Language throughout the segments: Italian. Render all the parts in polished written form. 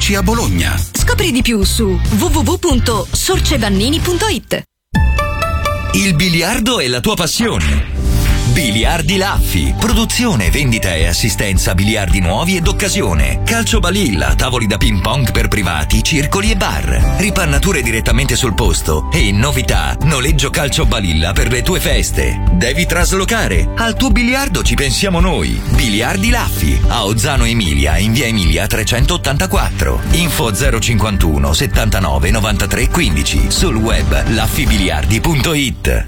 trovarci a Bologna. Scopri di più su www.sorcevannini.it. Il biliardo è la tua passione. Biliardi Laffi, produzione, vendita e assistenza biliardi nuovi ed occasione, calcio balilla, tavoli da ping pong per privati, circoli e bar, ripannature direttamente sul posto e in novità, noleggio calcio balilla per le tue feste. Devi traslocare? Al tuo biliardo ci pensiamo noi. Biliardi Laffi, a Ozzano Emilia, in via Emilia 384. Info 051 79 93 15, sul web laffibiliardi.it.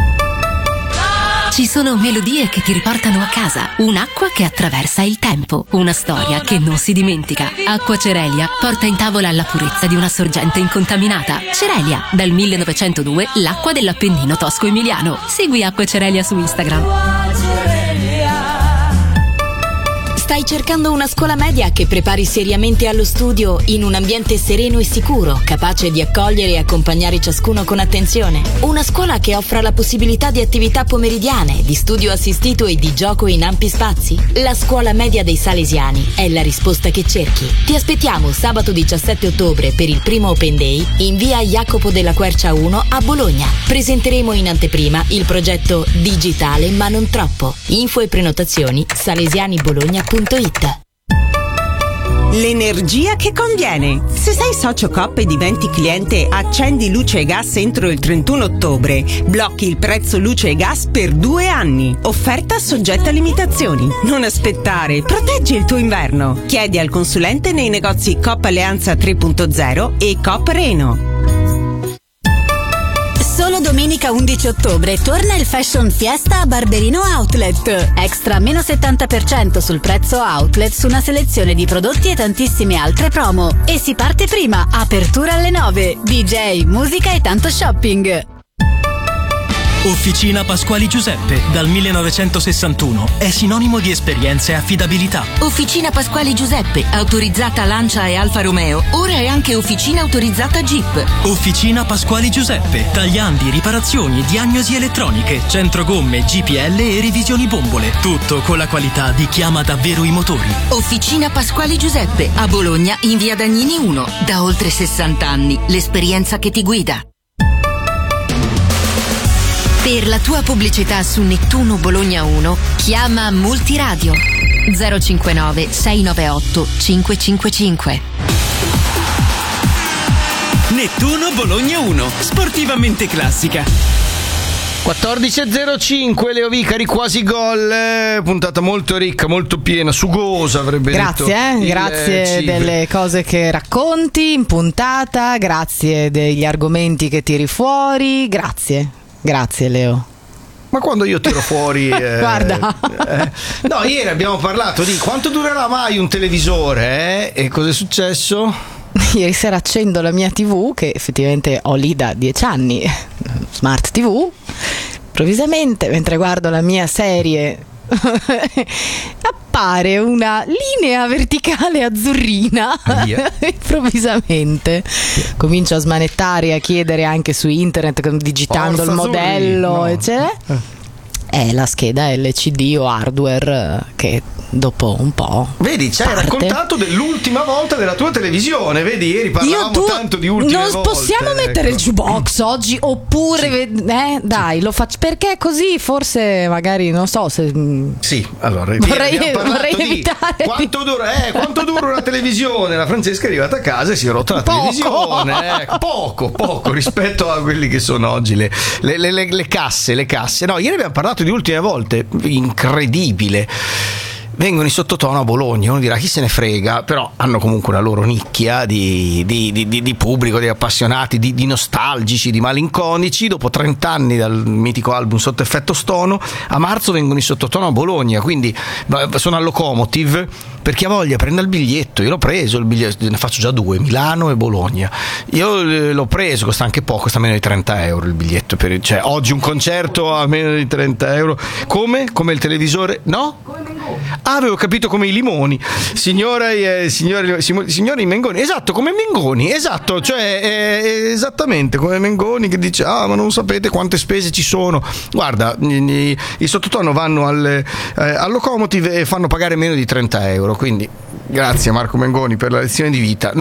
Ci sono melodie che ti riportano a casa, un'acqua che attraversa il tempo, una storia che non si dimentica. Acqua Cerelia porta in tavola la purezza di una sorgente incontaminata. Cerelia, dal 1902 l'acqua dell'Appennino tosco-emiliano. Segui Acqua Cerelia su Instagram. Stai cercando una scuola media che prepari seriamente allo studio in un ambiente sereno e sicuro, capace di accogliere e accompagnare ciascuno con attenzione? Una scuola che offra la possibilità di attività pomeridiane, di studio assistito e di gioco in ampi spazi? La scuola media dei Salesiani è la risposta che cerchi. Ti aspettiamo sabato 17 ottobre per il primo Open Day in via Jacopo della Quercia 1 a Bologna. Presenteremo in anteprima il progetto Digitale ma non troppo. Info e prenotazioni salesianibologna.it. L'energia che conviene. Se sei socio Coop e diventi cliente Accendi Luce e Gas entro il 31 ottobre, blocchi il prezzo luce e gas per 2 anni. Offerta soggetta a limitazioni. Non aspettare, proteggi il tuo inverno. Chiedi al consulente nei negozi Coop Alleanza 3.0 e Coop Reno. Solo domenica 11 ottobre torna il Fashion Fiesta a Barberino Outlet. Extra meno 70% sul prezzo outlet su una selezione di prodotti e tantissime altre promo. E si parte prima, apertura alle 9. DJ, musica e tanto shopping. Officina Pasquali Giuseppe, dal 1961, è sinonimo di esperienza e affidabilità. Officina Pasquali Giuseppe, autorizzata Lancia e Alfa Romeo, ora è anche officina autorizzata Jeep. Officina Pasquali Giuseppe, tagliandi, riparazioni, diagnosi elettroniche, centro gomme, GPL e revisioni bombole. Tutto con la qualità di chi ama davvero i motori. Officina Pasquali Giuseppe, a Bologna in via Dagnini 1, da oltre 60 anni, l'esperienza che ti guida. Per la tua pubblicità su Nettuno Bologna 1, chiama Multiradio 059 698 555. Nettuno Bologna 1, sportivamente classica. 14.05, Leo Vicari, quasi gol, puntata molto ricca, molto piena, sugosa avrebbe detto. Grazie delle cose che racconti in puntata, grazie degli argomenti che tiri fuori, grazie Leo. Ma quando io tiro fuori guarda no, ieri abbiamo parlato di quanto durerà mai un televisore, e cosa è successo? Ieri sera accendo la mia TV, che effettivamente ho lì da 10 anni, Smart TV, improvvisamente mentre guardo la mia serie appare una linea verticale azzurrina improvvisamente. Comincio a smanettare, a chiedere anche su internet, digitando il modello, eccetera. È la scheda LCD o hardware che dopo un po'. Vedi, ci hai raccontato dell'ultima volta della tua televisione, vedi, ieri parlavamo tanto di ultime volte. Non possiamo mettere il jukebox oggi, oppure dai, lo faccio perché così forse magari non so se sì, allora vorrei evitare quanto dura una televisione. La Francesca è arrivata a casa e si è rotta la televisione, poco rispetto a quelli che sono oggi le casse. No, ieri abbiamo parlato di ultime volte, incredibile. Vengono in sottotono a Bologna, uno dirà chi se ne frega, però hanno comunque una loro nicchia di pubblico, di appassionati, di nostalgici, di malinconici. Dopo 30 anni dal mitico album Sotto effetto Stono, a marzo vengono in sottotono a Bologna, quindi sono al Locomotive, per chi ha voglia prenda il biglietto. Io l'ho preso, il biglietto, ne faccio già 2, Milano e Bologna. Io l'ho preso, costa anche poco, costa meno di 30 euro il biglietto, cioè oggi un concerto a meno di 30 euro, come il televisore, no? Avevo capito, come i limoni, signori Mengoni, esatto, come Mengoni, esatto, cioè esattamente come Mengoni che dice ma non sapete quante spese ci sono. Guarda, i sottotono vanno al Locomotive e fanno pagare meno di 30 euro, quindi grazie Marco Mengoni per la lezione di vita.